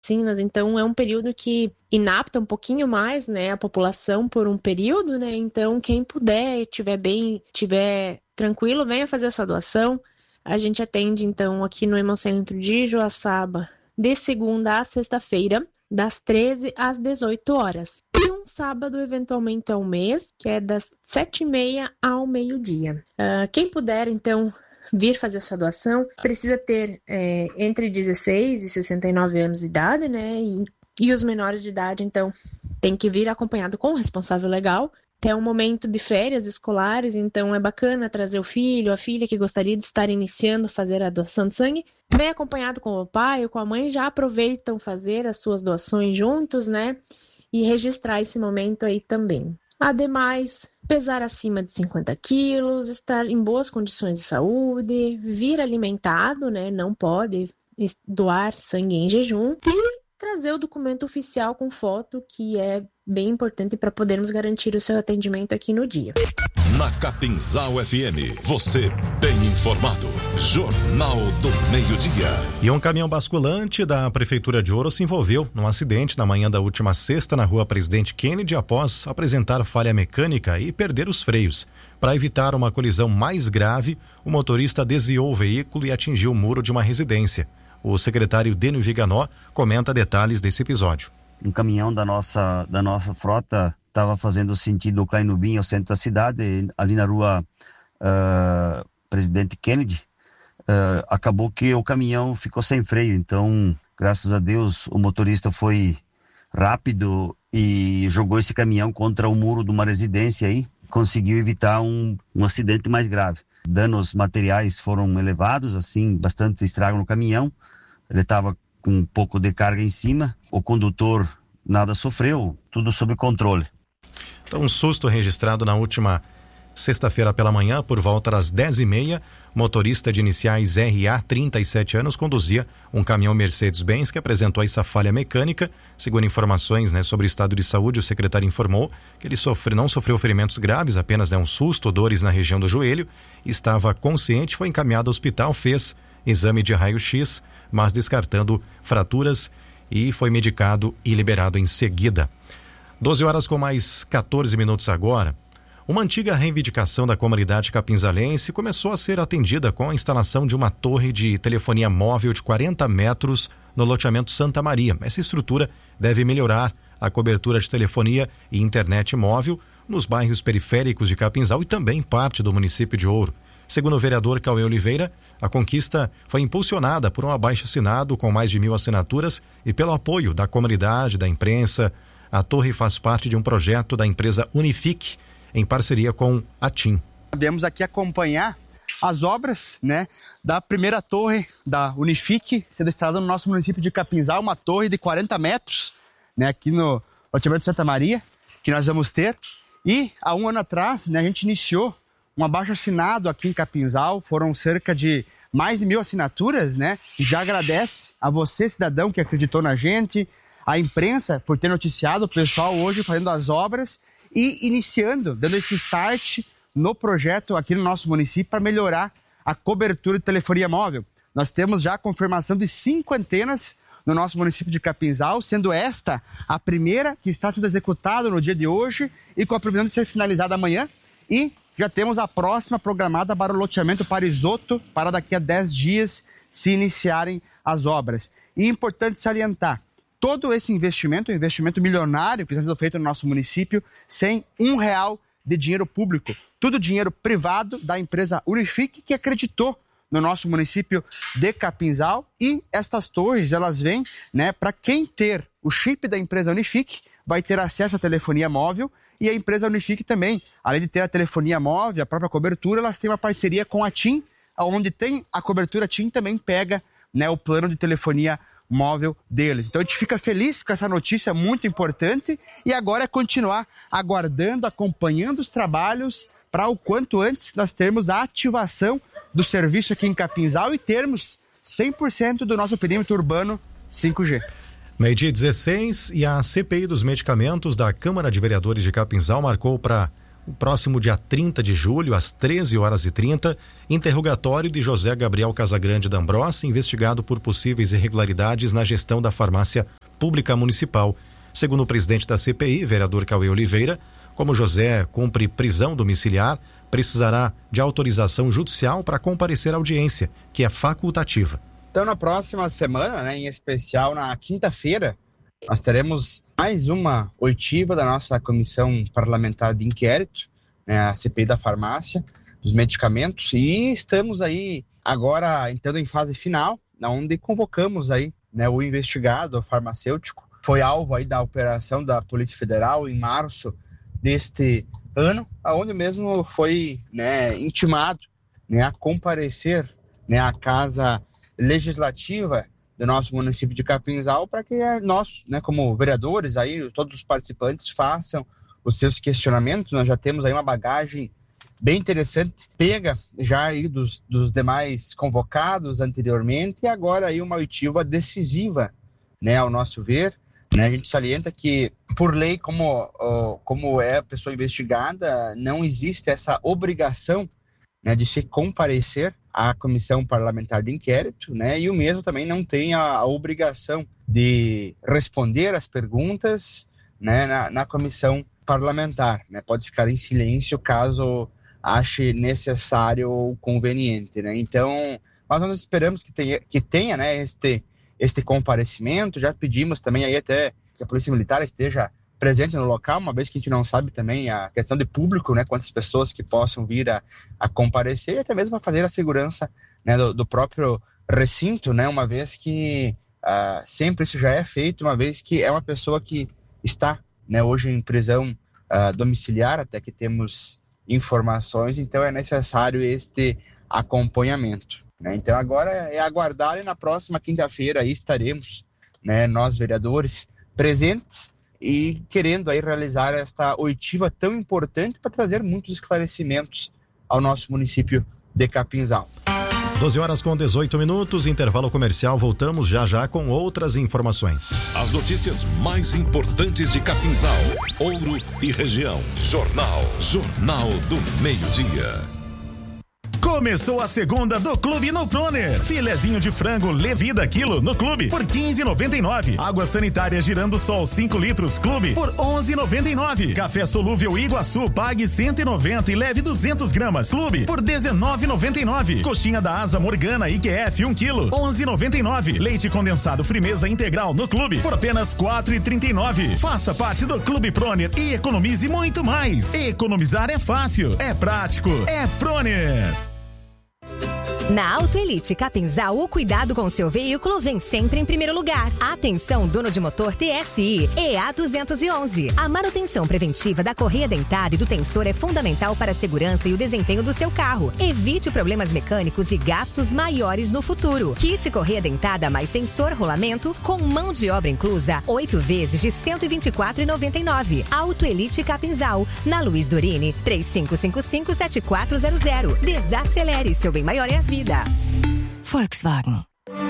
vacinas, então é um período que inapta um pouquinho mais, né, a população por um período, né, então quem puder, estiver bem, estiver tranquilo, venha fazer a sua doação. A gente atende, então, aqui no Hemocentro de Joaçaba, de segunda a sexta-feira, das 13 às 18 horas. E um sábado, eventualmente, ao mês, que é das 7h30 ao meio-dia. Quem puder, então, vir fazer a sua doação, precisa ter entre 16 e 69 anos de idade, né? E os menores de idade, então, tem que vir acompanhado com o responsável legal. É um momento de férias escolares, então é bacana trazer o filho, a filha que gostaria de estar iniciando a fazer a doação de sangue. Vem acompanhado com o pai ou com a mãe, já aproveitam fazer as suas doações juntos, né? E registrar esse momento aí também. Ademais, pesar acima de 50 quilos, estar em boas condições de saúde, vir alimentado, né? Não pode doar sangue em jejum. E trazer o documento oficial com foto, que é bem importante para podermos garantir o seu atendimento aqui no dia. Na Capinzal FM, você bem informado. Jornal do Meio-Dia. E um caminhão basculante da Prefeitura de Ouro se envolveu num acidente na manhã da última sexta na rua Presidente Kennedy após apresentar falha mecânica e perder os freios. Para evitar uma colisão mais grave, o motorista desviou o veículo e atingiu o muro de uma residência. O secretário Dênio Viganó comenta detalhes desse episódio. Um caminhão da nossa frota estava fazendo sentido Clainubim ao centro da cidade, ali na rua Presidente Kennedy. Acabou que o caminhão ficou sem freio, então, graças a Deus, o motorista foi rápido e jogou esse caminhão contra o muro de uma residência aí, conseguiu evitar um acidente mais grave. Danos materiais foram elevados, assim, bastante estrago no caminhão. Ele estava com um pouco de carga em cima, o condutor nada sofreu, tudo sob controle. Então, um susto registrado na última sexta-feira pela manhã, por volta das 10h30, motorista de iniciais RA, 37 anos, conduzia um caminhão Mercedes-Benz que apresentou essa falha mecânica. Segundo informações, sobre o estado de saúde, o secretário informou que ele não sofreu ferimentos graves, apenas um susto, dores na região do joelho, estava consciente, foi encaminhado ao hospital, fez exame de raio-x, mas descartando fraturas, e foi medicado e liberado em seguida. 12 horas com mais 14 minutos agora. Uma antiga reivindicação da comunidade capinzalense começou a ser atendida com a instalação de uma torre de telefonia móvel de 40 metros no loteamento Santa Maria. Essa estrutura deve melhorar a cobertura de telefonia e internet móvel nos bairros periféricos de Capinzal e também parte do município de Ouro. Segundo o vereador Cauê Oliveira, a conquista foi impulsionada por um abaixo-assinado com mais de 1.000 assinaturas e pelo apoio da comunidade, da imprensa. A torre faz parte de um projeto da empresa Unifique, em parceria com a TIM. Podemos aqui acompanhar as obras, da primeira torre da Unifique, sendo instalada no nosso município de Capinzal, uma torre de 40 metros, aqui no loteamento Santa Maria, que nós vamos ter. E há um ano atrás, a gente iniciou um abaixo-assinado aqui em Capinzal, foram cerca de mais de 1.000 assinaturas, e já agradece a você, cidadão, que acreditou na gente, a imprensa por ter noticiado o pessoal hoje fazendo as obras e iniciando, dando esse start no projeto aqui no nosso município para melhorar a cobertura de telefonia móvel. Nós temos já a confirmação de 5 antenas no nosso município de Capinzal, sendo esta a primeira que está sendo executada no dia de hoje e com a previsão de ser finalizada amanhã. E já temos a próxima programada para o loteamento Parisoto para daqui a 10 dias se iniciarem as obras. E é importante salientar, todo esse investimento, um investimento milionário que está sendo feito no nosso município, sem R$1 de dinheiro público. Tudo dinheiro privado da empresa Unifique, que acreditou no nosso município de Capinzal. E estas torres, elas vêm, para quem ter o chip da empresa Unifique, vai ter acesso à telefonia móvel. E a empresa Unifique também, além de ter a telefonia móvel, a própria cobertura, elas têm uma parceria com a TIM, onde tem a cobertura, a TIM também pega o plano de telefonia móvel deles. Então a gente fica feliz com essa notícia muito importante e agora é continuar aguardando, acompanhando os trabalhos para o quanto antes nós termos a ativação do serviço aqui em Capinzal e termos 100% do nosso perímetro urbano 5G. Meio-dia 16 e a CPI dos medicamentos da Câmara de Vereadores de Capinzal marcou para o próximo dia 30 de julho, às 13h30, interrogatório de José Gabriel Casagrande D'Ambrossi, investigado por possíveis irregularidades na gestão da farmácia pública municipal. Segundo o presidente da CPI, vereador Cauê Oliveira, como José cumpre prisão domiciliar, precisará de autorização judicial para comparecer à audiência, que é facultativa. Então, na próxima semana, né, em especial na quinta-feira, nós teremos mais uma oitiva da nossa comissão parlamentar de inquérito, né, a CPI da farmácia, dos medicamentos, e estamos aí agora entrando em fase final, onde convocamos aí, né, o investigado, o farmacêutico, foi alvo aí da operação da Polícia Federal em março deste ano, onde mesmo foi, né, intimado, né, a comparecer, né, à Casa Legislativa do nosso município de Capinzal, para que nós, né, como vereadores, aí, todos os participantes façam os seus questionamentos. Nós já temos aí uma bagagem bem interessante, pega já aí dos demais convocados anteriormente, e agora aí uma oitiva decisiva, né, ao nosso ver, né. A gente salienta que, por lei, como é a pessoa investigada, não existe essa obrigação, né, de se comparecer à comissão parlamentar de inquérito, né, e o mesmo também não tem a obrigação de responder às perguntas, né, na comissão parlamentar, né, pode ficar em silêncio caso ache necessário ou conveniente, né. Então, nós esperamos que tenha, né, este comparecimento. Já pedimos também aí até que a Polícia Militar esteja presente no local, uma vez que a gente não sabe também a questão de público, né, quantas pessoas que possam vir a comparecer, e até mesmo a fazer a segurança, né, do próprio recinto, né, uma vez que sempre isso já é feito, uma vez que é uma pessoa que está, né, hoje em prisão domiciliar, até que temos informações, então é necessário este acompanhamento, né. Então agora é aguardar, e na próxima quinta-feira aí estaremos, né, nós vereadores presentes e querendo aí realizar esta oitiva tão importante para trazer muitos esclarecimentos ao nosso município de Capinzal. 12h18, intervalo comercial, voltamos já com outras informações. As notícias mais importantes de Capinzal, Ouro e região. Jornal do Meio-Dia. Começou a segunda do Clube no Proner. Filezinho de frango Levida quilo no Clube por R$15,99. Água sanitária Girando Sol 5 litros Clube por R$11,99. Café solúvel Iguaçu pague R$190 e leve 200 gramas Clube por R$19,99. Coxinha da Asa Morgana IQF 1 quilo R$11,99. Leite condensado Frimeza Integral no Clube por apenas R$4,39. Faça parte do Clube Proner e economize muito mais. Economizar é fácil, é prático, é Proner. Na Auto Elite Capinzal, o cuidado com seu veículo vem sempre em primeiro lugar. Atenção, dono de motor TSI EA 211. A manutenção preventiva da correia dentada e do tensor é fundamental para a segurança e o desempenho do seu carro. Evite problemas mecânicos e gastos maiores no futuro. Kit correia dentada mais tensor rolamento com mão de obra inclusa, 8 vezes de R$124,99. Auto Elite Capinzal, na Luiz Dorini, 3555-7400. Desacelere, seu bem maior é a vida. Volkswagen.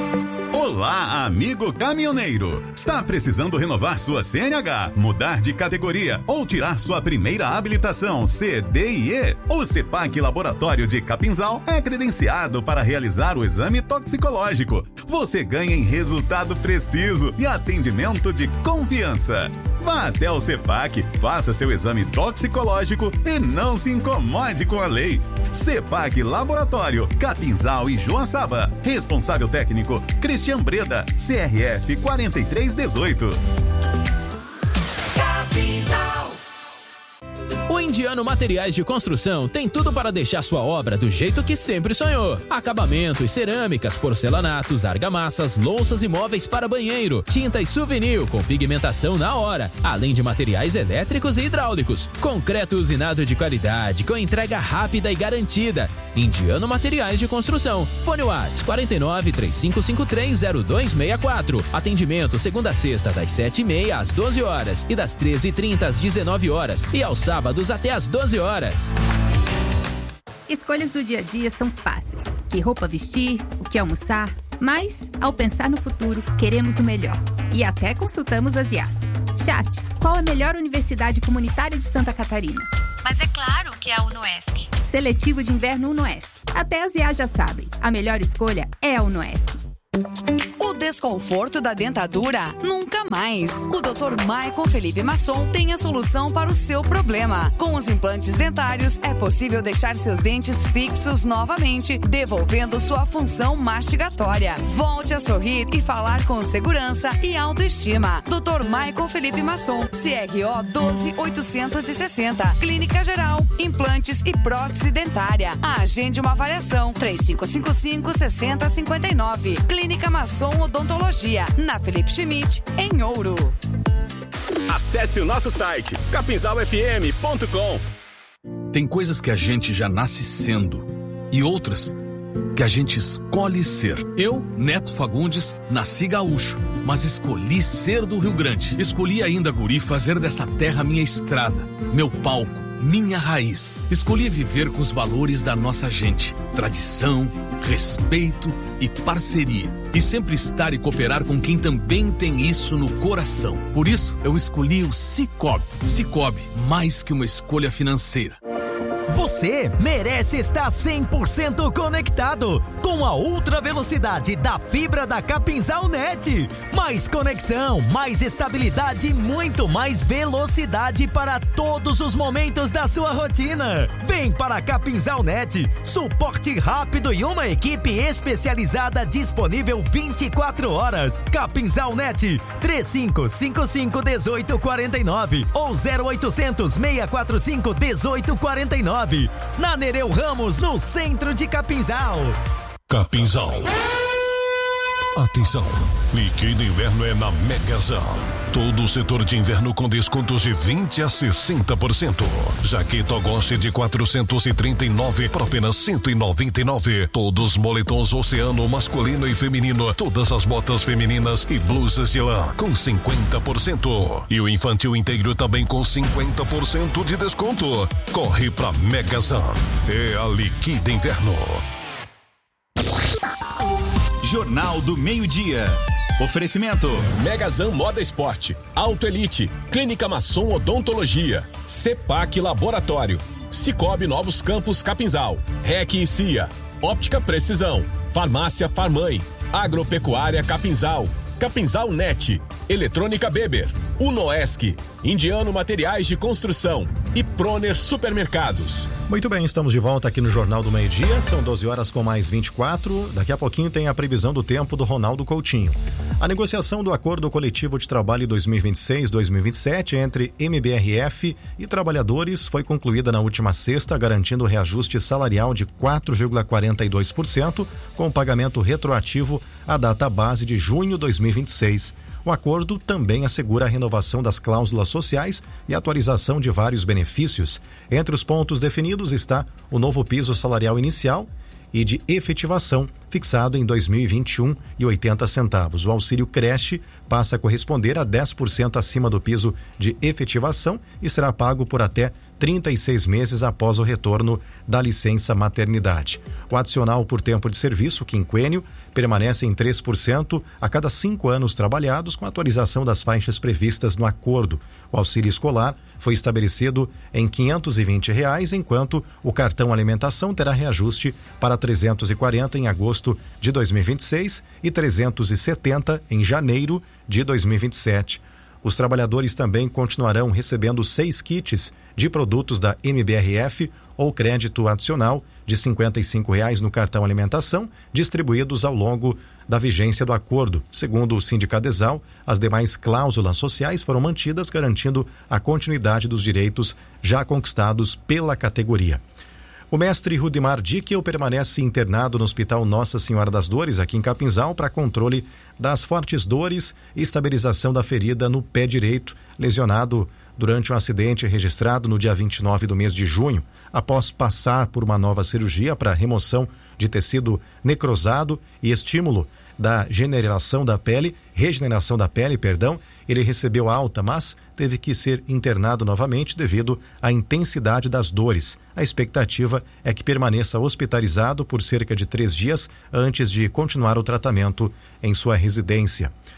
Olá, amigo caminhoneiro! Está precisando renovar sua CNH, mudar de categoria ou tirar sua primeira habilitação C, D e E? O CEPAC Laboratório de Capinzal é credenciado para realizar o exame toxicológico. Você ganha em resultado preciso e atendimento de confiança. Vá até o CEPAC, faça seu exame toxicológico e não se incomode com a lei. CEPAC Laboratório, Capinzal e Joaçaba. Responsável técnico, Cristian Breda, CRF 4318. Capinzal. O Indiano Materiais de Construção tem tudo para deixar sua obra do jeito que sempre sonhou. Acabamentos, cerâmicas, porcelanatos, argamassas, louças e móveis para banheiro, tintas souvenir com pigmentação na hora, além de materiais elétricos e hidráulicos. Concreto usinado de qualidade, com entrega rápida e garantida. Indiano Materiais de Construção. Fone Whats 49-3553-0264. Atendimento segunda a sexta das 7h30 às 12 horas e das 13h30 às 19 horas e aos sábados até às 12 horas. Escolhas do dia a dia são fáceis. Que roupa vestir, o que almoçar. Mas, ao pensar no futuro, queremos o melhor. E até consultamos as IAs. Chat, qual a melhor universidade comunitária de Santa Catarina? Mas é claro que é a UnoESC. Seletivo de inverno UnoESC. Até as IA já sabem. A melhor escolha é a UnoESC. O desconforto da dentadura nunca mais. O Dr. Michael Felipe Masson tem a solução para o seu problema. Com os implantes dentários é possível deixar seus dentes fixos novamente, devolvendo sua função mastigatória. Volte a sorrir e falar com segurança e autoestima. Dr. Michael Felipe Masson, CRO 12860, Clínica Geral, implantes e prótese dentária. Agende uma avaliação 3555-6059. Clínica Masson Odontologia, na Felipe Schmidt, em Ouro. Acesse o nosso site, capinzalfm.com. Tem coisas que a gente já nasce sendo e outras que a gente escolhe ser. Eu, Neto Fagundes, nasci gaúcho, mas escolhi ser do Rio Grande. Escolhi ainda, guri, fazer dessa terra minha estrada, meu palco, minha raiz. Escolhi viver com os valores da nossa gente: tradição, respeito e parceria. E sempre estar e cooperar com quem também tem isso no coração. Por isso, eu escolhi o Cicobi. Cicobi, mais que uma escolha financeira. Você merece estar 100% conectado com a ultra velocidade da fibra da Capinzal Net. Mais conexão, mais estabilidade e muito mais velocidade para todos os momentos da sua rotina. Vem para a Capinzal Net, suporte rápido e uma equipe especializada disponível 24 horas. Capinzal Net, 3555-1849 ou 0800 645 1849. Na Nereu Ramos, no centro de Capinzal. Capinzal. Atenção, liquida inverno é na Megazão. Todo o setor de inverno com descontos de 20% a 60%. Jaqueta Goste de 439 por apenas 199. Todos moletons Oceano masculino e feminino. Todas as botas femininas e blusas de lã com 50%. E o infantil inteiro também com 50% de desconto. Corre pra Megazão. É a liquida inverno. Jornal do Meio-Dia. Oferecimento: Megazan Moda Esporte, Auto Elite, Clínica Masson Odontologia, CEPAC Laboratório, Cicobi Novos Campos Capinzal, REC e CIA, Óptica Precisão, Farmácia Farmãe, Agropecuária Capinzal, Capinzal Net, Eletrônica Beber, UnoESC, Indiano Materiais de Construção e Proner Supermercados. Muito bem, estamos de volta aqui no Jornal do Meio-Dia, são 12 horas com mais 24, daqui a pouquinho tem a previsão do tempo do Ronaldo Coutinho. A negociação do Acordo Coletivo de Trabalho 2026-2027 entre MBRF e trabalhadores foi concluída na última sexta, garantindo reajuste salarial de 4,42%, com pagamento retroativo à data base de junho de 2026. O acordo também assegura a renovação das cláusulas sociais e atualização de vários benefícios. Entre os pontos definidos está o novo piso salarial inicial e de efetivação, fixado em 2021,80 centavos. O auxílio creche passa a corresponder a 10% acima do piso de efetivação e será pago por até 36 meses após o retorno da licença maternidade. O adicional por tempo de serviço, quinquênio, permanece em 3% a cada 5 anos trabalhados, com atualização das faixas previstas no acordo. O auxílio escolar foi estabelecido em R$ 520, enquanto o cartão alimentação terá reajuste para R$ 340 em agosto de 2026 e R$ 370 em janeiro de 2027. Os trabalhadores também continuarão recebendo 6 kits de produtos da MBRF ou crédito adicional de R$ 55 no cartão alimentação, distribuídos ao longo da vigência do acordo. Segundo o Sindicadesal, as demais cláusulas sociais foram mantidas, garantindo a continuidade dos direitos já conquistados pela categoria. O mestre Rudimar Dickel permanece internado no Hospital Nossa Senhora das Dores, aqui em Capinzal, para controle das fortes dores e estabilização da ferida no pé direito, lesionado durante um acidente registrado no dia 29 do mês de junho. Após passar por uma nova cirurgia para remoção de tecido necrosado e estímulo da regeneração da pele, ele recebeu alta, mas teve que ser internado novamente devido à intensidade das dores. A expectativa é que permaneça hospitalizado por cerca de 3 dias antes de continuar o tratamento em sua residência.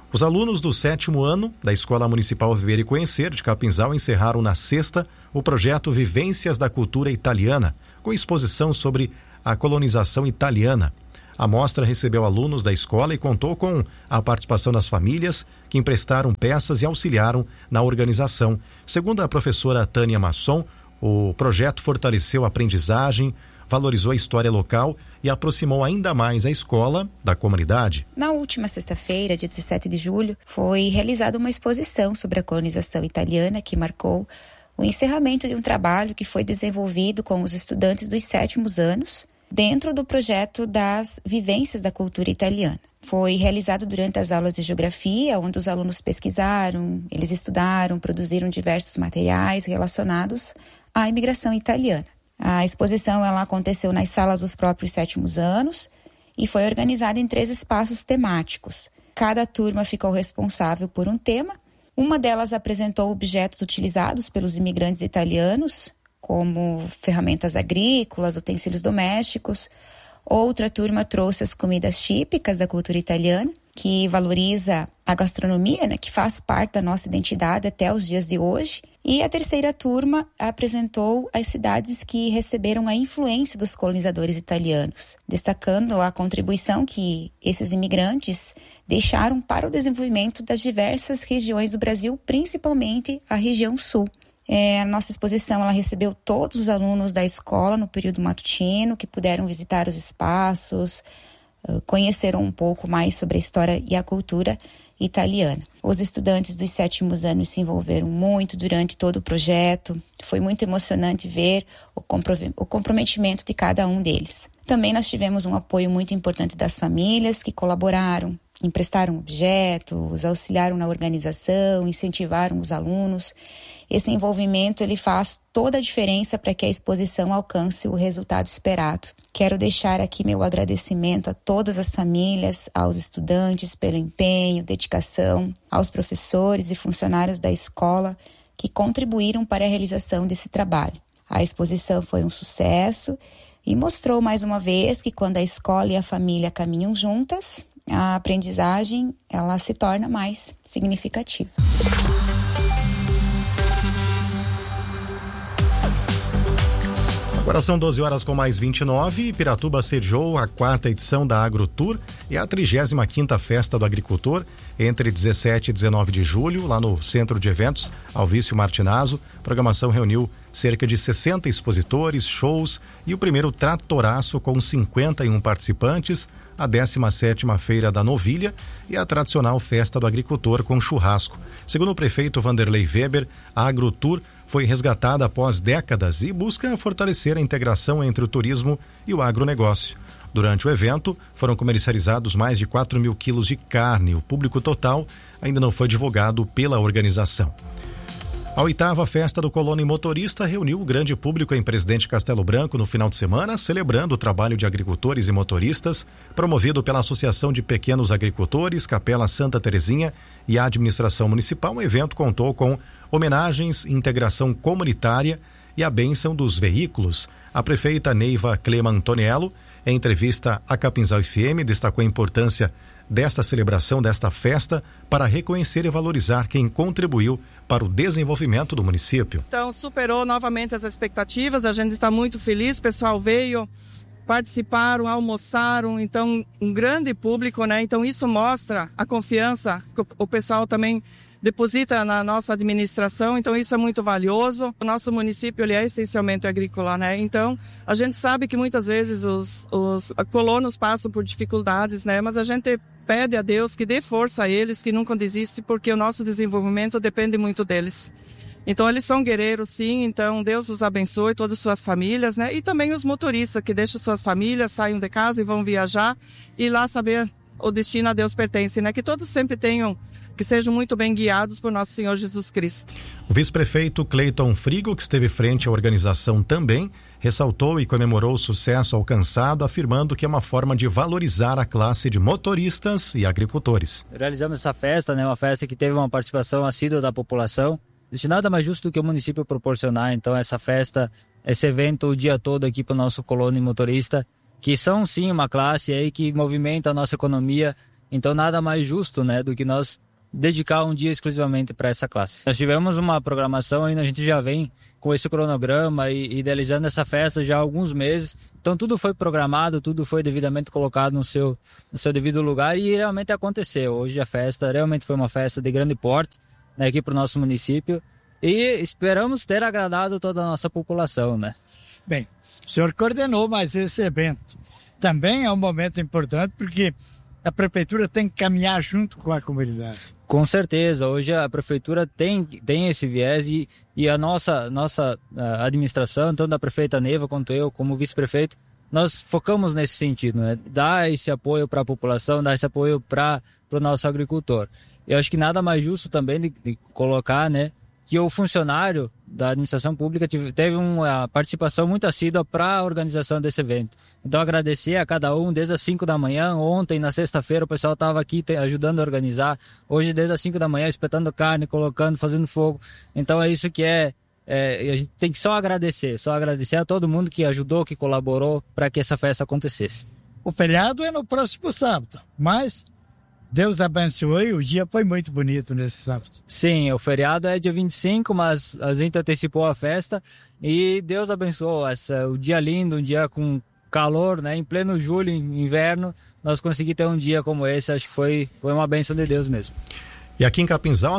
Os alunos do 7º ano da Escola Municipal Viver e Conhecer de Capinzal encerraram na sexta o projeto Vivências da Cultura Italiana, com exposição sobre a colonização italiana. A mostra recebeu alunos da escola e contou com a participação das famílias que emprestaram peças e auxiliaram na organização. Segundo a professora Tânia Masson, o projeto fortaleceu a aprendizagem, valorizou a história local e aproximou ainda mais a escola da comunidade. Na última sexta-feira, dia 17 de julho, foi realizada uma exposição sobre a colonização italiana que marcou o encerramento de um trabalho que foi desenvolvido com os estudantes dos 7º anos dentro do projeto das Vivências da Cultura Italiana. Foi realizado durante as aulas de geografia, onde os alunos pesquisaram, eles estudaram, produziram diversos materiais relacionados à imigração italiana. A exposição ela aconteceu nas salas dos próprios 7º anos e foi organizada em 3 espaços temáticos. Cada turma ficou responsável por um tema. Uma delas apresentou objetos utilizados pelos imigrantes italianos, como ferramentas agrícolas, utensílios domésticos. Outra turma trouxe as comidas típicas da cultura italiana, que valoriza a gastronomia, né, que faz parte da nossa identidade até os dias de hoje. E a terceira turma apresentou as cidades que receberam a influência dos colonizadores italianos, destacando a contribuição que esses imigrantes deixaram para o desenvolvimento das diversas regiões do Brasil, principalmente a região sul. A nossa exposição ela recebeu todos os alunos da escola no período matutino, que puderam visitar os espaços, conheceram um pouco mais sobre a história e a cultura italiana. Os estudantes dos 7º anos se envolveram muito durante todo o projeto. Foi muito emocionante ver o comprometimento de cada um deles. Também nós tivemos um apoio muito importante das famílias que colaboraram, emprestaram objetos, auxiliaram na organização, incentivaram os alunos. Esse envolvimento ele faz toda a diferença para que a exposição alcance o resultado esperado. Quero deixar aqui meu agradecimento a todas as famílias, aos estudantes pelo empenho, dedicação, aos professores e funcionários da escola que contribuíram para a realização desse trabalho. A exposição foi um sucesso e mostrou mais uma vez que quando a escola e a família caminham juntas, a aprendizagem ela se torna mais significativa. Agora são 12 horas com mais 29. Piratuba sediou a 4ª edição da AgroTour e a 35ª Festa do Agricultor entre 17 e 19 de julho, lá no Centro de Eventos Alvício Martinazzo. A programação reuniu cerca de 60 expositores, shows e o primeiro tratoraço com 51 participantes, a 17ª Feira da Novilha e a tradicional Festa do Agricultor com churrasco. Segundo o prefeito Vanderlei Weber, a AgroTour foi resgatada após décadas e busca fortalecer a integração entre o turismo e o agronegócio. Durante o evento, foram comercializados mais de 4.000 quilos de carne. O público total ainda não foi divulgado pela organização. A 8ª Festa do Colono e Motorista reuniu o grande público em Presidente Castelo Branco no final de semana, celebrando o trabalho de agricultores e motoristas, promovido pela Associação de Pequenos Agricultores, Capela Santa Terezinha e a Administração Municipal. O evento contou com homenagens, integração comunitária e a bênção dos veículos. A prefeita Neiva Clema Antoniello, em entrevista à Capinzal FM, destacou a importância desta celebração, desta festa, para reconhecer e valorizar quem contribuiu para o desenvolvimento do município. Então, superou novamente as expectativas, a gente está muito feliz, o pessoal veio, participaram, almoçaram, então um grande público, né? Então isso mostra a confiança que o pessoal também deposita na nossa administração, então isso é muito valioso. O nosso município ele é essencialmente agrícola, né? Então a gente sabe que muitas vezes os colonos passam por dificuldades, né? Mas a gente pede a Deus que dê força a eles, que nunca desistem, porque o nosso desenvolvimento depende muito deles. Então eles são guerreiros, sim, então Deus os abençoe, todas as suas famílias, né? E também os motoristas que deixam suas famílias, saiam de casa e vão viajar e lá saber o destino a Deus pertence, né? Que todos sempre tenham, que sejam muito bem guiados por nosso Senhor Jesus Cristo. O vice-prefeito Cleiton Frigo, que esteve frente à organização também, ressaltou e comemorou o sucesso alcançado, afirmando que é uma forma de valorizar a classe de motoristas e agricultores. Realizamos essa festa, né? Uma festa que teve uma participação assídua da população. Nada mais justo do que o município proporcionar, então, essa festa, esse evento o dia todo aqui para o nosso colono e motorista, que são sim uma classe aí que movimenta a nossa economia Então nada mais justo, né, do que nós dedicar um dia exclusivamente para essa classe. Nós tivemos uma programação, ainda a gente já vem com esse cronograma e idealizando essa festa já há alguns meses. Então tudo foi programado, tudo foi devidamente colocado no seu devido lugar e realmente aconteceu. Hoje a festa realmente foi uma festa de grande porte, né, aqui para o nosso município e esperamos ter agradado toda a nossa população, né? Bem, o senhor coordenou mais esse evento. Também é um momento importante porque a prefeitura tem que caminhar junto com a comunidade. Com certeza, hoje a prefeitura tem esse viés e a nossa administração, tanto a prefeita Neiva quanto eu, como vice-prefeito, nós focamos nesse sentido, né? Dar esse apoio para a população, dar esse apoio para o nosso agricultor. Eu acho que nada mais justo também de colocar, né, que o funcionário da administração pública teve uma participação muito assídua para a organização desse evento. Então agradecer a cada um desde as 5 da manhã, ontem na sexta-feira o pessoal estava aqui ajudando a organizar, hoje desde as 5 da manhã espetando carne, colocando, fazendo fogo. Então é isso que a gente tem que só agradecer a todo mundo que ajudou, que colaborou para que essa festa acontecesse. O feriado é no próximo sábado, mas Deus abençoe, o dia foi muito bonito nesse sábado. Sim, o feriado é dia 25, mas a gente antecipou a festa e Deus abençoou o dia lindo, um dia com calor, né? Em pleno julho, inverno, nós conseguimos ter um dia como esse, acho que foi uma bênção de Deus mesmo. E aqui em Capinzal, a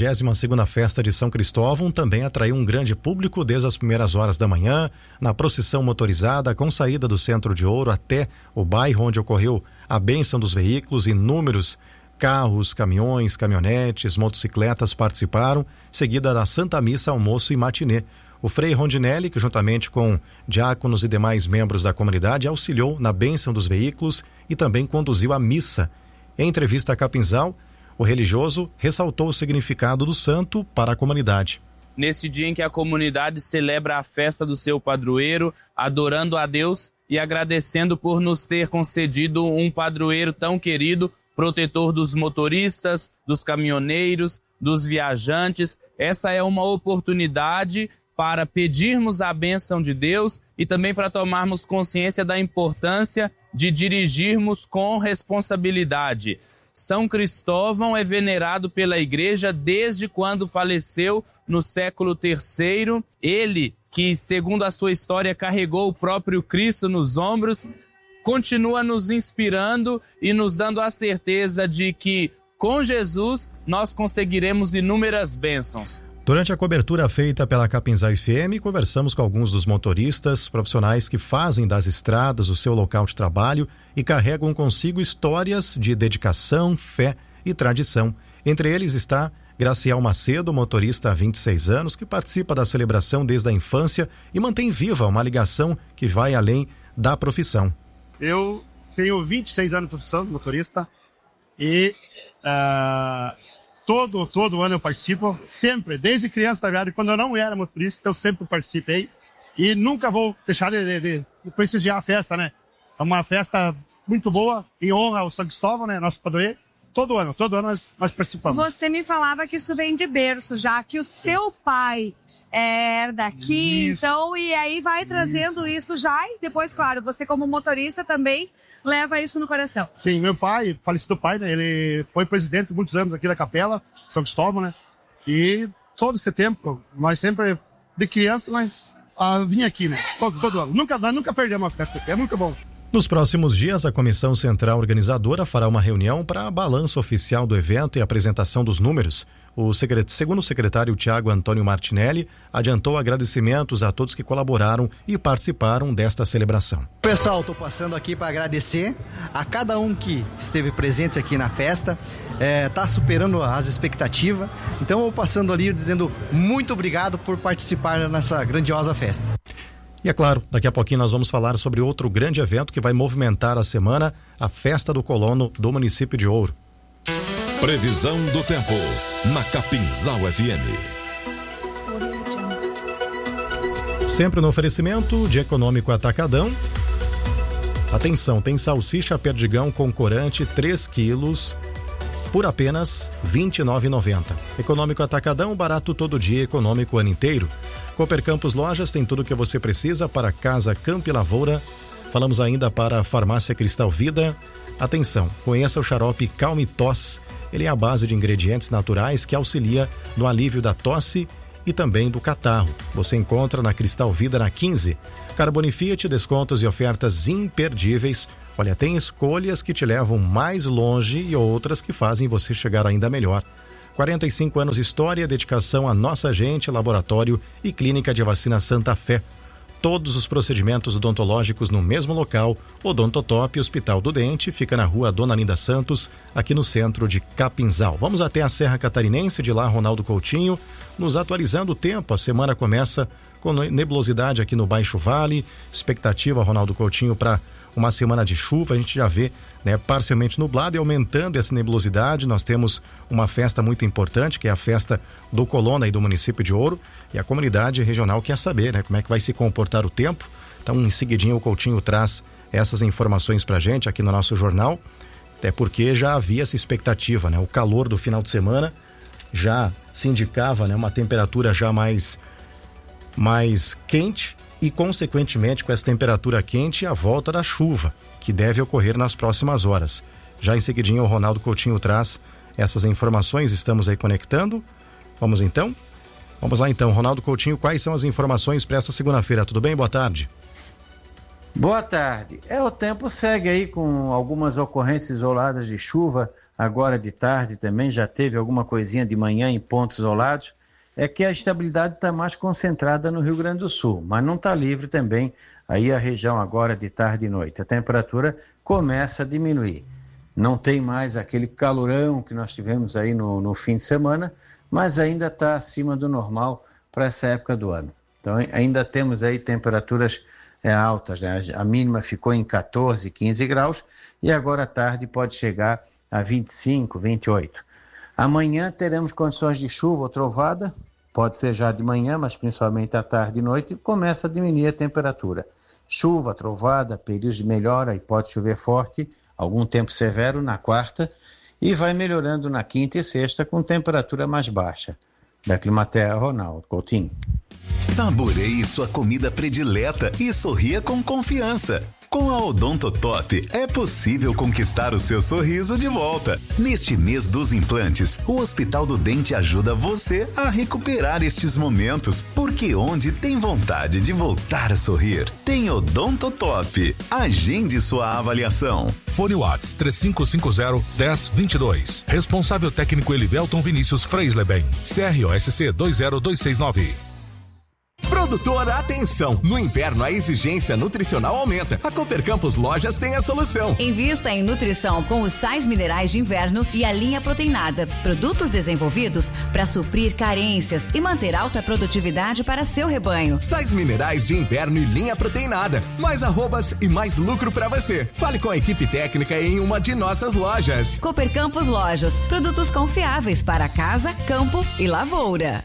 62ª Festa de São Cristóvão também atraiu um grande público desde as primeiras horas da manhã, na procissão motorizada, com saída do Centro de Ouro até o bairro onde ocorreu a bênção dos veículos. Inúmeros carros, caminhões, caminhonetes, motocicletas participaram, seguida da Santa Missa, almoço e matinê. O Frei Rondinelli, que juntamente com diáconos e demais membros da comunidade, auxiliou na bênção dos veículos e também conduziu a missa. Em entrevista a Capinzal, o religioso ressaltou o significado do santo para a comunidade. Nesse dia em que a comunidade celebra a festa do seu padroeiro, adorando a Deus e agradecendo por nos ter concedido um padroeiro tão querido, protetor dos motoristas, dos caminhoneiros, dos viajantes. Essa é uma oportunidade para pedirmos a bênção de Deus e também para tomarmos consciência da importância de dirigirmos com responsabilidade. São Cristóvão é venerado pela Igreja desde quando faleceu no século III. Ele, que segundo a sua história carregou o próprio Cristo nos ombros, continua nos inspirando e nos dando a certeza de que com Jesus nós conseguiremos inúmeras bênçãos. Durante a cobertura feita pela Capinzal FM, conversamos com alguns dos motoristas profissionais que fazem das estradas o seu local de trabalho e carregam consigo histórias de dedicação, fé e tradição. Entre eles está Graciel Macedo, motorista há 26 anos, que participa da celebração desde a infância e mantém viva uma ligação que vai além da profissão. Eu tenho 26 anos de profissão de motorista e todo ano eu participo, sempre, desde criança, na verdade, quando eu não era motorista, eu sempre participei e nunca vou deixar de prestigiar a festa, né? É uma festa muito boa, em honra ao São Cristóvão, né? Nosso padroeiro. Todo ano nós participamos. Você me falava que isso vem de berço, já que o seu pai é daqui, isso. Então, e aí vai trazendo isso já, e depois, claro, você como motorista também leva isso no coração. Sim, meu pai, falecido pai, né, ele foi presidente muitos anos aqui da Capela, São Cristóvão, né, e todo esse tempo, nós sempre, de criança, nós vinha aqui, né, todo ano. Nunca perdemos uma festa aqui, é muito bom. Nos próximos dias, a Comissão Central Organizadora fará uma reunião para balanço oficial do evento e apresentação dos números. Segundo o secretário Tiago Antônio Martinelli, adiantou agradecimentos a todos que colaboraram e participaram desta celebração. Pessoal, estou passando aqui para agradecer a cada um que esteve presente aqui na festa, está superando as expectativas, então eu vou passando ali dizendo muito obrigado por participar nessa grandiosa festa. E é claro, daqui a pouquinho nós vamos falar sobre outro grande evento que vai movimentar a semana, a Festa do Colono do município de Ouro. Previsão do tempo na Capinzal FM. Sempre no oferecimento de Econômico Atacadão. Atenção, tem salsicha perdigão com corante 3 quilos por apenas R$ 29,90. Econômico Atacadão, barato todo dia, econômico o ano inteiro. Cooper Campos Lojas tem tudo o que você precisa para casa, campo e lavoura. Falamos ainda para a Farmácia Cristal Vida. Atenção, conheça o xarope Calme Tosse. Ele é a base de ingredientes naturais que auxilia no alívio da tosse e também do catarro. Você encontra na Cristal Vida na 15. Carbone Fiat, descontos e ofertas imperdíveis. Olha, tem escolhas que te levam mais longe e outras que fazem você chegar ainda melhor. 45 anos de história, dedicação à nossa gente, laboratório e clínica de vacina Santa Fé. Todos os procedimentos odontológicos no mesmo local. Odontotop, Hospital do Dente, fica na rua Dona Linda Santos, aqui no centro de Capinzal. Vamos até a Serra Catarinense, de lá Ronaldo Coutinho, nos atualizando o tempo. A semana começa com nebulosidade aqui no Baixo Vale, expectativa, Ronaldo Coutinho, para uma semana de chuva. A gente já vê, né, parcialmente nublado e aumentando essa nebulosidade. Nós temos uma festa muito importante, que é a festa do Colonna e do município de Ouro, e a comunidade regional quer saber, né, como é que vai se comportar o tempo. Então, em seguidinho, o Coutinho traz essas informações pra gente aqui no nosso jornal, até porque já havia essa expectativa, né? O calor do final de semana já se indicava, né, uma temperatura já mais quente, e consequentemente com essa temperatura quente a volta da chuva, que deve ocorrer nas próximas horas. Já em seguidinho o Ronaldo Coutinho traz essas informações, estamos aí conectando. Vamos lá então, Ronaldo Coutinho, quais são as informações para essa segunda-feira? Tudo bem? Boa tarde. Boa tarde. O tempo segue aí com algumas ocorrências isoladas de chuva, agora de tarde também, já teve alguma coisinha de manhã em pontos isolados. É que a estabilidade está mais concentrada no Rio Grande do Sul, mas não está livre também aí a região agora de tarde e noite. A temperatura começa a diminuir. Não tem mais aquele calorão que nós tivemos aí no fim de semana, mas ainda está acima do normal para essa época do ano. Então ainda temos aí temperaturas altas, né? A mínima ficou em 14, 15 graus e agora à tarde pode chegar a 25, 28. Amanhã teremos condições de chuva ou trovada, pode ser já de manhã, mas principalmente à tarde e noite, começa a diminuir a temperatura. Chuva, trovada, períodos de melhora e pode chover forte, algum tempo severo na quarta e vai melhorando na quinta e sexta com temperatura mais baixa. Da Climaterra, Ronaldo Coutinho. Saboreie sua comida predileta e sorria com confiança. Com a Odontotop é possível conquistar o seu sorriso de volta. Neste mês dos implantes, o Hospital do Dente ajuda você a recuperar estes momentos, porque onde tem vontade de voltar a sorrir, tem Odontotop. Agende sua avaliação. Fone Whats 3550-1022. Responsável técnico Elivelton Vinícius Freisleben. CROSC 20269. Produtor, atenção! No inverno a exigência nutricional aumenta. A Cooper Campus Lojas tem a solução. Invista em nutrição com os sais minerais de inverno e a linha proteinada. Produtos desenvolvidos para suprir carências e manter alta produtividade para seu rebanho. Sais minerais de inverno e linha proteinada. Mais arrobas e mais lucro para você. Fale com a equipe técnica em uma de nossas lojas. Cooper Campus Lojas. Produtos confiáveis para casa, campo e lavoura.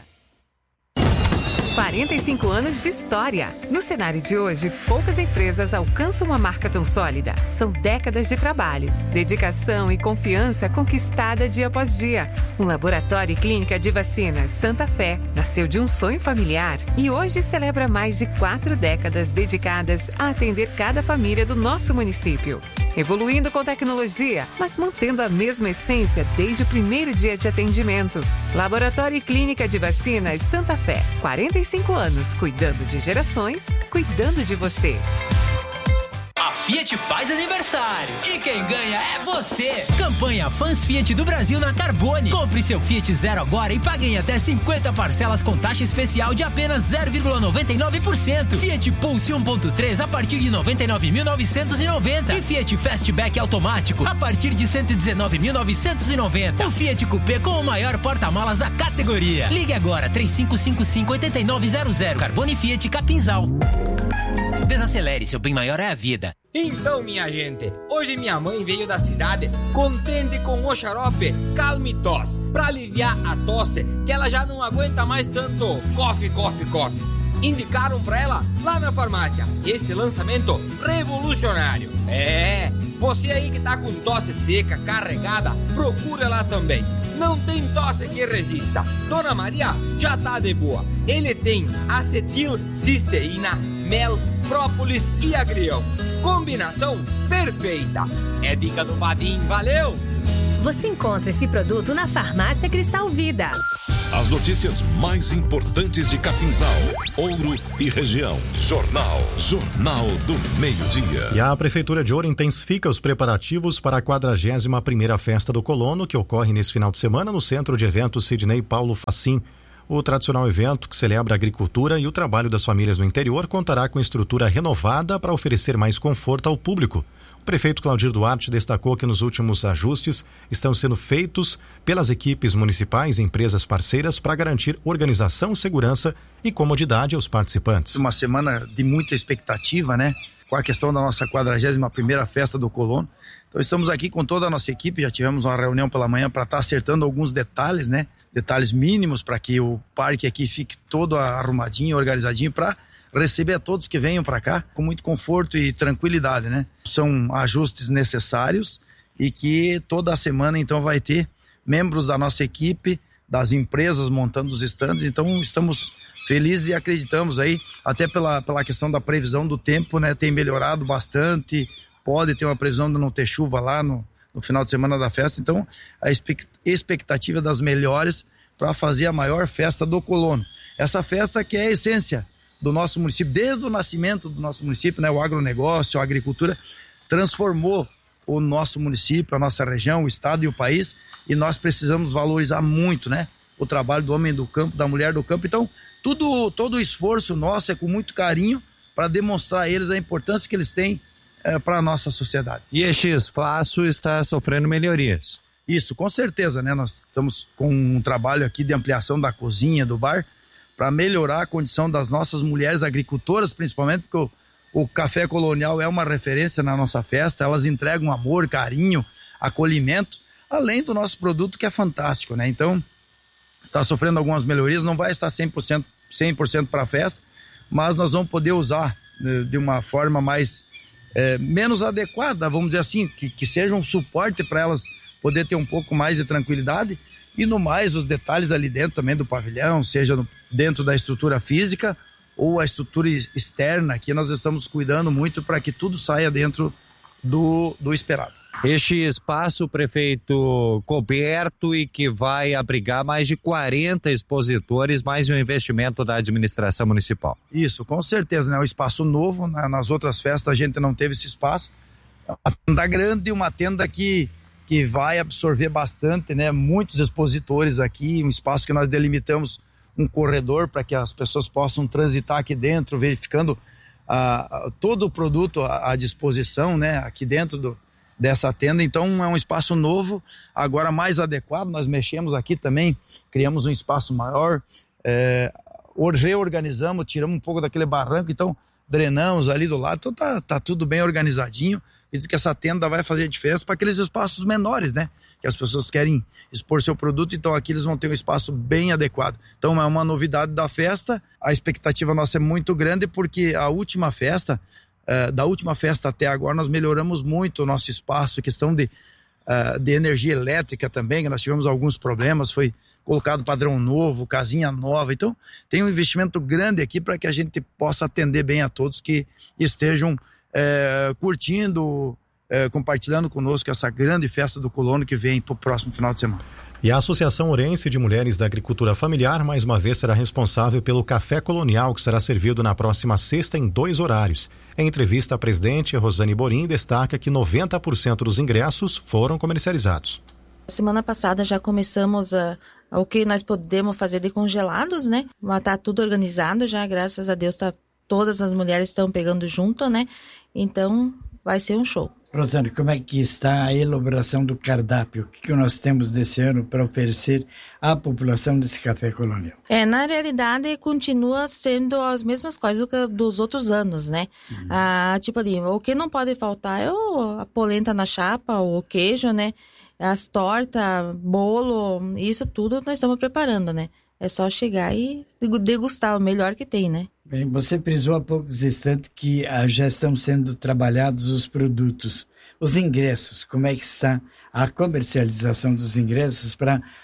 45 anos de história. No cenário de hoje, poucas empresas alcançam uma marca tão sólida. São décadas de trabalho, dedicação e confiança conquistada dia após dia. Um laboratório e clínica de vacinas Santa Fé nasceu de um sonho familiar e hoje celebra mais de 4 décadas dedicadas a atender cada família do nosso município. Evoluindo com tecnologia, mas mantendo a mesma essência desde o primeiro dia de atendimento. Laboratório e Clínica de Vacinas Santa Fé. 45 anos, cuidando de gerações, cuidando de você. A Fiat faz aniversário e quem ganha é você! Campanha Fãs Fiat do Brasil na Carbone. Compre seu Fiat Zero agora e pague em até 50 parcelas com taxa especial de apenas 0,99%. Fiat Pulse 1.3 a partir de 99.990 e Fiat Fastback automático a partir de 119.990. O Fiat Coupé com o maior porta-malas da categoria. Ligue agora 3555-8900. Carbone Fiat Capinzal. Desacelere, seu bem maior é a vida. Então, minha gente, hoje minha mãe veio da cidade contente com o xarope Calme Tosse, pra aliviar a tosse que ela já não aguenta mais tanto coffee. Indicaram pra ela lá na farmácia esse lançamento revolucionário. Você aí que tá com tosse seca, carregada, procura lá também. Não tem tosse que resista. Dona Maria já tá de boa. Ele tem acetilcisteína, mel, própolis e agrião. Combinação perfeita. É dica do Vadim, valeu! Você encontra esse produto na Farmácia Cristal Vida. As notícias mais importantes de Capinzal, Ouro e região. Jornal do Meio-Dia. E a Prefeitura de Ouro intensifica os preparativos para a 41ª Festa do Colono, que ocorre nesse final de semana no Centro de Eventos Sidney Paulo Facim. O tradicional evento, que celebra a agricultura e o trabalho das famílias no interior, contará com estrutura renovada para oferecer mais conforto ao público. O prefeito Claudir Duarte destacou que nos últimos ajustes estão sendo feitos pelas equipes municipais e empresas parceiras para garantir organização, segurança e comodidade aos participantes. Uma semana de muita expectativa, né? Com a questão da nossa 41ª Festa do Colono. Então estamos aqui com toda a nossa equipe, já tivemos uma reunião pela manhã para estar acertando alguns detalhes, né? Detalhes mínimos para que o parque aqui fique todo arrumadinho, organizadinho para receber a todos que venham para cá com muito conforto e tranquilidade, né? São ajustes necessários e que toda semana então vai ter membros da nossa equipe, das empresas montando os estandes, então estamos felizes e acreditamos aí, até pela questão da previsão do tempo, né? Tem melhorado bastante, pode ter uma previsão de não ter chuva lá no final de semana da festa, então a expectativa das melhores para fazer a maior festa do Colono. Essa festa que é a essência do nosso município, desde o nascimento do nosso município, né? O agronegócio, a agricultura transformou o nosso município, a nossa região, o estado e o país, e nós precisamos valorizar muito, né? O trabalho do homem do campo, da mulher do campo. Então, todo o esforço nosso é com muito carinho para demonstrar a eles a importância que eles têm para a nossa sociedade. E este espaço está sofrendo melhorias? Isso, com certeza, né? Nós estamos com um trabalho aqui de ampliação da cozinha, do bar, para melhorar a condição das nossas mulheres agricultoras, principalmente porque o Café Colonial é uma referência na nossa festa, elas entregam amor, carinho, acolhimento, além do nosso produto que é fantástico, né? Então, está sofrendo algumas melhorias, não vai estar 100% para a festa, mas nós vamos poder usar de uma forma mais menos adequada, vamos dizer assim, que seja um suporte para elas poder ter um pouco mais de tranquilidade. E no mais, os detalhes ali dentro também do pavilhão, seja dentro da estrutura física ou a estrutura externa, que nós estamos cuidando muito para que tudo saia dentro do esperado. Este espaço, prefeito, coberto e que vai abrigar mais de 40 expositores, mais um investimento da administração municipal. Isso, com certeza, né? Um espaço novo, né? Nas outras festas a gente não teve esse espaço. Uma tenda grande, uma tenda que vai absorver bastante, né? Muitos expositores aqui, um espaço que nós delimitamos um corredor para que as pessoas possam transitar aqui dentro, verificando todo o produto à disposição, né? Aqui dentro dessa tenda. Então é um espaço novo, agora mais adequado. Nós mexemos aqui também, criamos um espaço maior, reorganizamos, tiramos um pouco daquele barranco, então drenamos ali do lado, então tá tudo bem organizadinho. E diz que essa tenda vai fazer a diferença para aqueles espaços menores, né? Que as pessoas querem expor seu produto, então aqui eles vão ter um espaço bem adequado. Então é uma novidade da festa, a expectativa nossa é muito grande porque a última festa, da última festa até agora, nós melhoramos muito o nosso espaço, questão de energia elétrica também, que nós tivemos alguns problemas, foi colocado padrão novo, casinha nova, então tem um investimento grande aqui para que a gente possa atender bem a todos que estejam curtindo, compartilhando conosco essa grande festa do Colono que vem para o próximo final de semana. E a Associação Ourense de Mulheres da Agricultura Familiar, mais uma vez, será responsável pelo Café Colonial, que será servido na próxima sexta em 2 horários. Em entrevista, a presidente Rosane Borim destaca que 90% dos ingressos foram comercializados. Semana passada já começamos o que nós podemos fazer de congelados, né? Mas tá tudo organizado já, graças a Deus, todas as mulheres estão pegando junto, né? Então, vai ser um show. Rosane, como é que está a elaboração do cardápio? O que nós temos desse ano para oferecer à população desse Café Colonial? Na realidade, continua sendo as mesmas coisas dos outros anos, né? Tipo ali, o que não pode faltar é a polenta na chapa, o queijo, né? As tortas, bolo, isso tudo nós estamos preparando, né? É só chegar e degustar o melhor que tem, né? Bem, você frisou há poucos instantes que já estão sendo trabalhados os produtos. Os ingressos, como é que está a comercialização dos ingressos para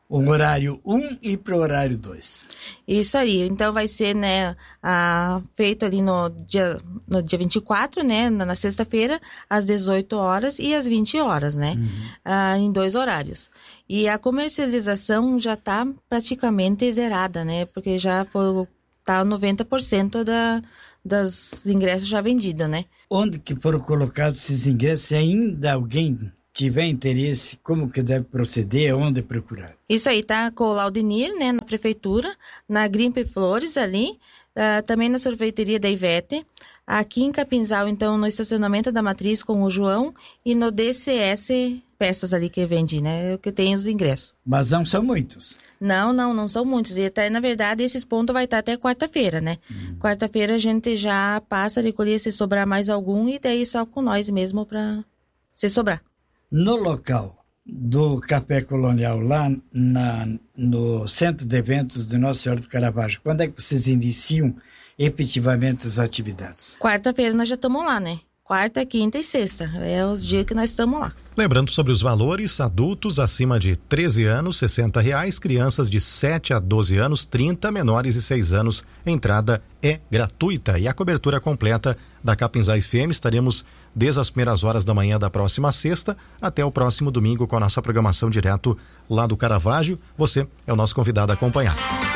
o horário 1 e para o horário 2. Isso aí, então vai ser, né, feito ali no dia 24, né, na sexta-feira, às 18 horas e às 20 horas, né, em 2 horários. E a comercialização já está praticamente zerada, né, porque já tá 90% dos ingressos já vendidos, né. Onde que foram colocados esses ingressos? Se ainda alguém tiver interesse, como que deve proceder, onde procurar? Isso aí, tá com o Laudinir, né, na prefeitura, na Grimpe Flores ali, também na sorveteria da Ivete, aqui em Capinzal, então, no estacionamento da Matriz com o João e no DCS Peças ali que vende, né, que tem os ingressos. Mas não são muitos? Não são muitos. E até, na verdade, esses pontos vai estar até quarta-feira, né? Quarta-feira a gente já passa a recolher se sobrar mais algum e daí só com nós mesmo para se sobrar. No local do Café Colonial, lá no Centro de Eventos de Nossa Senhora do Caravaggio, quando é que vocês iniciam efetivamente as atividades? Quarta-feira nós já estamos lá, né? Quarta, quinta e sexta. É os dias que nós estamos lá. Lembrando sobre os valores: adultos acima de 13 anos, R$60, crianças de 7 a 12 anos, 30, menores de 6 anos, a entrada é gratuita. E a cobertura completa da Capinzal FM estaremos desde as primeiras horas da manhã da próxima sexta até o próximo domingo com a nossa programação direto lá do Caravaggio. Você é o nosso convidado a acompanhar.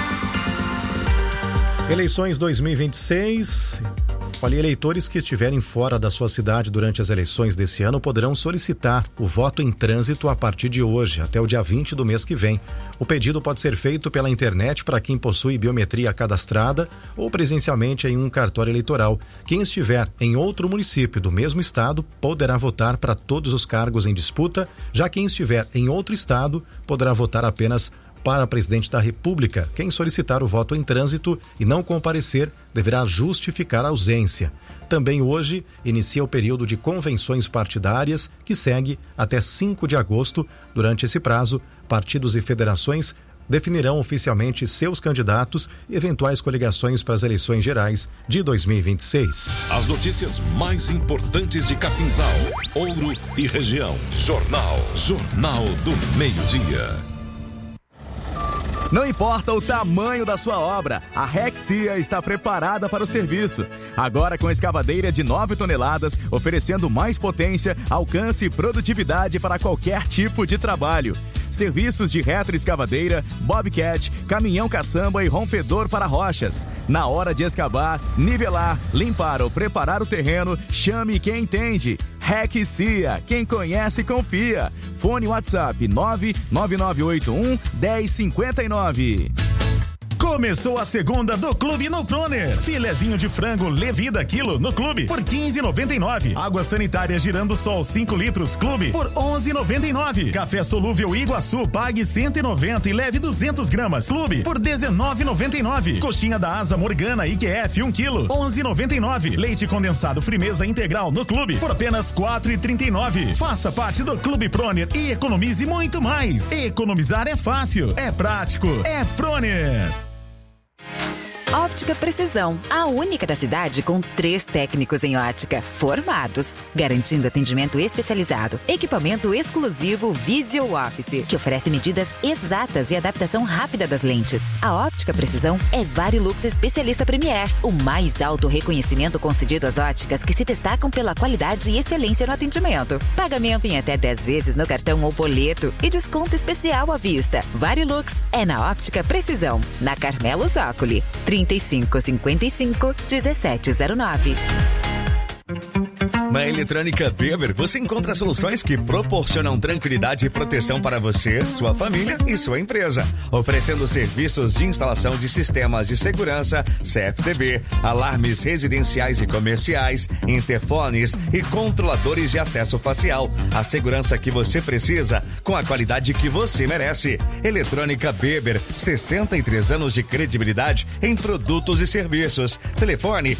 Eleições 2026. Olha, eleitores que estiverem fora da sua cidade durante as eleições desse ano poderão solicitar o voto em trânsito a partir de hoje, até o dia 20 do mês que vem. O pedido pode ser feito pela internet para quem possui biometria cadastrada ou presencialmente em um cartório eleitoral. Quem estiver em outro município do mesmo estado poderá votar para todos os cargos em disputa, já quem estiver em outro estado poderá votar apenas para presidente da República. Quem solicitar o voto em trânsito e não comparecer deverá justificar a ausência. Também hoje inicia o período de convenções partidárias, que segue até 5 de agosto. Durante esse prazo, partidos e federações definirão oficialmente seus candidatos e eventuais coligações para as eleições gerais de 2026. As notícias mais importantes de Capinzal, Ouro e região. Jornal do Meio-Dia. Não importa o tamanho da sua obra, a Rexia está preparada para o serviço. Agora com escavadeira de 9 toneladas, oferecendo mais potência, alcance e produtividade para qualquer tipo de trabalho. Serviços de retroescavadeira, bobcat, caminhão caçamba e rompedor para rochas. Na hora de escavar, nivelar, limpar ou preparar o terreno, chame quem entende. Rexia, quem conhece confia. Fone WhatsApp 99981-1059. Começou a segunda do Clube no Proner. Filezinho de frango Levida quilo no Clube por R$15,99. Água sanitária Girando Sol 5 litros Clube por R$11,99. Café solúvel Iguaçu pague 190 e leve 200 gramas Clube por R$19,99. Coxinha da Asa Morgana IQF 1 quilo R$11,99. Leite condensado Frimeza integral no Clube por apenas R$4,39. Faça parte do Clube Proner e economize muito mais. Economizar é fácil, é prático, é Proner. Óptica Precisão, a única da cidade com 3 técnicos em ótica formados, garantindo atendimento especializado, equipamento exclusivo Visual Office, que oferece medidas exatas e adaptação rápida das lentes. A Óptica Precisão é Varilux Especialista Premier, o mais alto reconhecimento concedido às óticas que se destacam pela qualidade e excelência no atendimento. Pagamento em até 10 vezes no cartão ou boleto e desconto especial à vista. Varilux é na Óptica Precisão, na Carmelo Zócoli, 3555-1709. Na Eletrônica Weber, você encontra soluções que proporcionam tranquilidade e proteção para você, sua família e sua empresa. Oferecendo serviços de instalação de sistemas de segurança, CFTV, alarmes residenciais e comerciais, interfones e controladores de acesso facial. A segurança que você precisa, com a qualidade que você merece. Eletrônica Weber, 63 anos de credibilidade em produtos e serviços. Telefone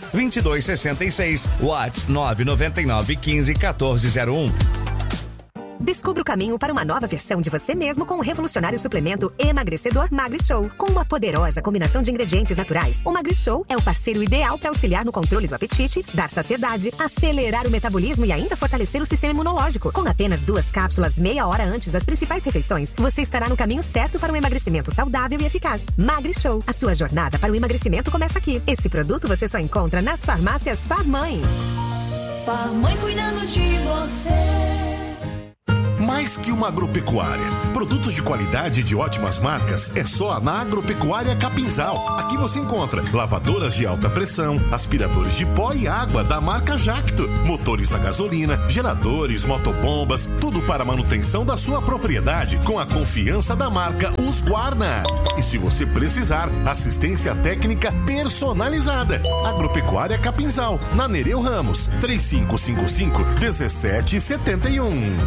3555-2266. WhatsApp 999 15 1401. Descubra o caminho para uma nova versão de você mesmo com o revolucionário suplemento emagrecedor MagriShow. Com uma poderosa combinação de ingredientes naturais, o MagriShow é o parceiro ideal para auxiliar no controle do apetite, dar saciedade, acelerar o metabolismo e ainda fortalecer o sistema imunológico. Com apenas 2 cápsulas meia hora antes das principais refeições, você estará no caminho certo para um emagrecimento saudável e eficaz. MagriShow, a sua jornada para o emagrecimento começa aqui. Esse produto você só encontra nas farmácias Farmãe. Farmãe cuidando de você. Mais que uma agropecuária. Produtos de qualidade e de ótimas marcas é só na Agropecuária Capinzal. Aqui você encontra lavadoras de alta pressão, aspiradores de pó e água da marca Jacto, motores a gasolina, geradores, motobombas, tudo para a manutenção da sua propriedade com a confiança da marca Husqvarna. E se você precisar, assistência técnica personalizada. Agropecuária Capinzal, na Nereu Ramos, 3555-1771.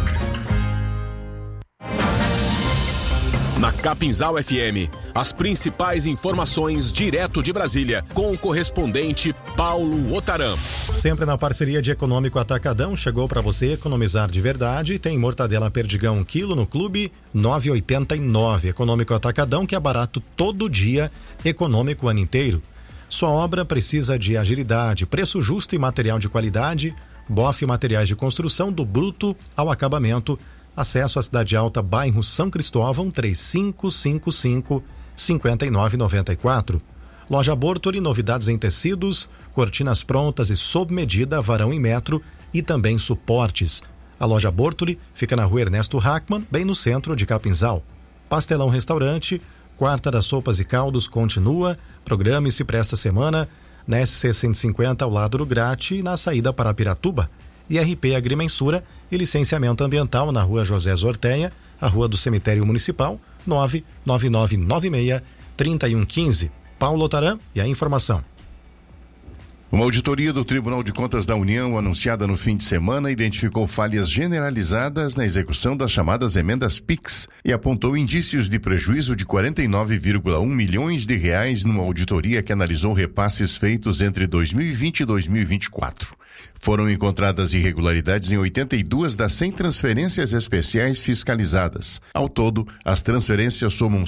Na Capinzal FM, as principais informações direto de Brasília, com o correspondente Paulo Otaram. Sempre na parceria de Econômico Atacadão, chegou para você economizar de verdade. Tem mortadela Perdigão 1 quilo no Clube, 9,89. Econômico Atacadão, que é barato todo dia, econômico o ano inteiro. Sua obra precisa de agilidade, preço justo e material de qualidade. Bofe Materiais de Construção, do bruto ao acabamento. Acesso à Cidade Alta, bairro São Cristóvão, 3555-5994. Loja Bortoli, novidades em tecidos, cortinas prontas e sob medida, varão em metro e também suportes. A Loja Bortoli fica na Rua Ernesto Hackmann, bem no centro de Capinzal. Pastelão Restaurante, Quarta das Sopas e Caldos continua. Programe-se para esta semana na SC 150 ao lado do Grate e na saída para Piratuba. IRP Agrimensura e licenciamento ambiental na Rua José Zorteia, a Rua do Cemitério Municipal, 99996-3115. Paulo Otaram e a informação. Uma auditoria do Tribunal de Contas da União, anunciada no fim de semana, identificou falhas generalizadas na execução das chamadas emendas PIX e apontou indícios de prejuízo de 49,1 milhões de reais numa auditoria que analisou repasses feitos entre 2020 e 2024. Foram encontradas irregularidades em 82 das 100 transferências especiais fiscalizadas. Ao todo, as transferências somam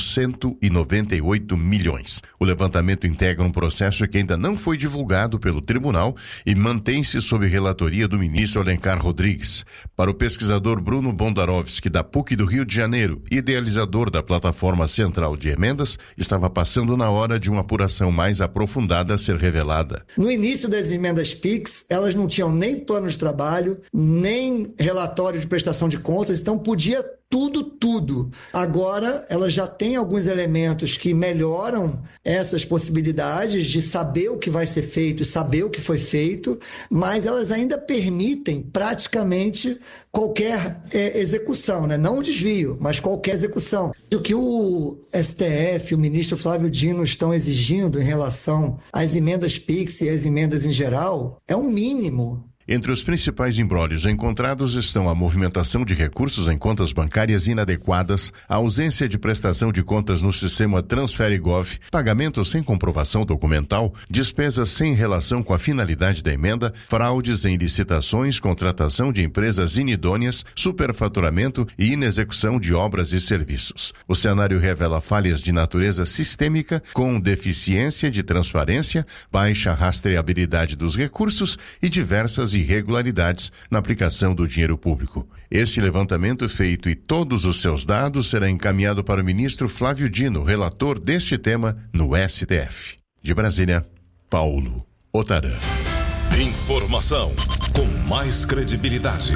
198 milhões. O levantamento integra um processo que ainda não foi divulgado pelo tribunal e mantém-se sob relatoria do ministro Alencar Rodrigues. Para o pesquisador Bruno Bondarovski, da PUC do Rio de Janeiro, idealizador da Plataforma Central de Emendas, estava passando na hora de uma apuração mais aprofundada a ser revelada. No início das emendas PIX, elas não tinham nem plano de trabalho, nem relatório de prestação de contas, então podia tudo. Agora, ela já tem alguns elementos que melhoram essas possibilidades de saber o que vai ser feito e saber o que foi feito, mas elas ainda permitem praticamente qualquer execução, né? Não o desvio, mas qualquer execução. O que o STF, o ministro Flávio Dino estão exigindo em relação às emendas PIX e às emendas em geral é um mínimo. Entre os principais imbróglios encontrados estão a movimentação de recursos em contas bancárias inadequadas, a ausência de prestação de contas no sistema TransfereGov, pagamentos sem comprovação documental, despesas sem relação com a finalidade da emenda, fraudes em licitações, contratação de empresas inidôneas, superfaturamento e inexecução de obras e serviços. O cenário revela falhas de natureza sistêmica, com deficiência de transparência, baixa rastreabilidade dos recursos e diversas irregularidades na aplicação do dinheiro público. Este levantamento feito e todos os seus dados será encaminhado para o ministro Flávio Dino, relator deste tema no STF. De Brasília, Paulo Otaram. Informação com mais credibilidade.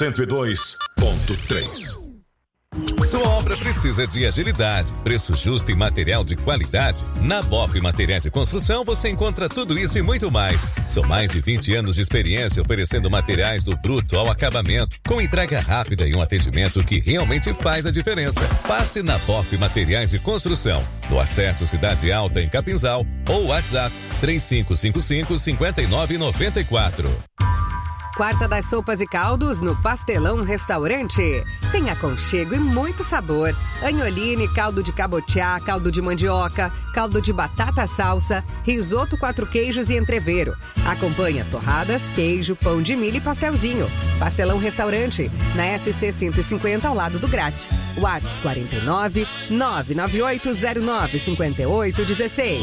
102.3. Sua obra precisa de agilidade, preço justo e material de qualidade? Na Bofe Materiais de Construção você encontra tudo isso e muito mais. São mais de 20 anos de experiência oferecendo materiais do bruto ao acabamento, com entrega rápida e um atendimento que realmente faz a diferença. Passe na Bofe Materiais de Construção, no Acesso Cidade Alta em Capinzal ou WhatsApp 3555-5994. Quarta das sopas e caldos no Pastelão Restaurante. Tem aconchego e muito sabor. Agnoline, caldo de cabotiá, caldo de mandioca, caldo de batata salsa, risoto 4 queijos e entrevero. Acompanha torradas, queijo, pão de milho e pastelzinho. Pastelão Restaurante, na SC 150 ao lado do Grate. WhatsApp 49 99809 5816.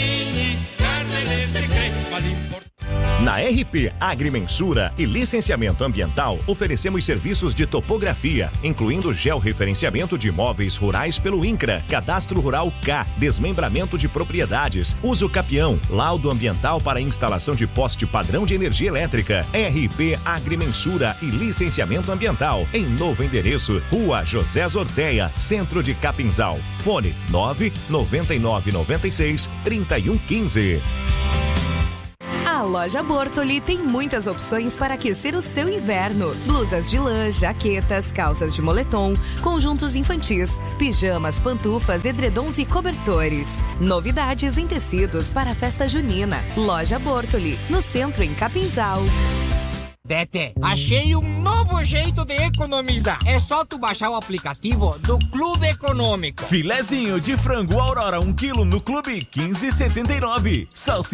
Na RP Agrimensura e Licenciamento Ambiental, oferecemos serviços de topografia, incluindo georreferenciamento de imóveis rurais pelo INCRA, Cadastro Rural K, desmembramento de propriedades, uso capião, laudo ambiental para instalação de poste padrão de energia elétrica. RP Agrimensura e Licenciamento Ambiental, em novo endereço, Rua José Zorteia, Centro de Capinzal. Fone 99996 3115. A loja Bortoli tem muitas opções para aquecer o seu inverno. Blusas de lã, jaquetas, calças de moletom, conjuntos infantis, pijamas, pantufas, edredons e cobertores. Novidades em tecidos para a festa junina. Loja Bortoli, no centro em Capinzal. Tete, achei um novo jeito de economizar. É só tu baixar o aplicativo do Clube Econômico. Filezinho de frango Aurora 1 kg no Clube 15,79.